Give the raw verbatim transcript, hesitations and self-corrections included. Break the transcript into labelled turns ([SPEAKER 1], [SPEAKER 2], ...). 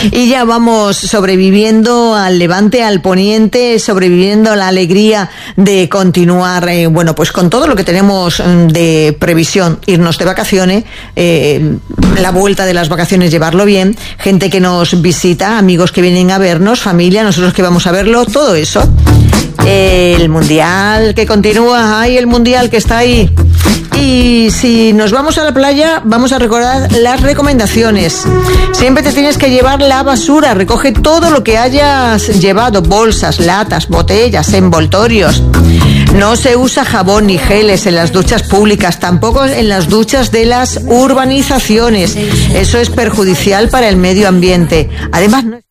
[SPEAKER 1] Y ya vamos sobreviviendo al levante, al poniente, sobreviviendo a la alegría de continuar, eh, bueno, pues con todo lo que tenemos de previsión, irnos de vacaciones, eh, la vuelta de las vacaciones, llevarlo bien, gente que nos visita, amigos que vienen a vernos, familia, nosotros que vamos a verlo, todo eso. El mundial que continúa, ay, el mundial que está ahí. Y si nos vamos a la playa, vamos a recordar las recomendaciones. Siempre te tienes que llevar la basura, recoge todo lo que hayas llevado, bolsas, latas, botellas, envoltorios. No se usa jabón ni geles en las duchas públicas, tampoco en las duchas de las urbanizaciones. Eso es perjudicial para el medio ambiente. Además, no es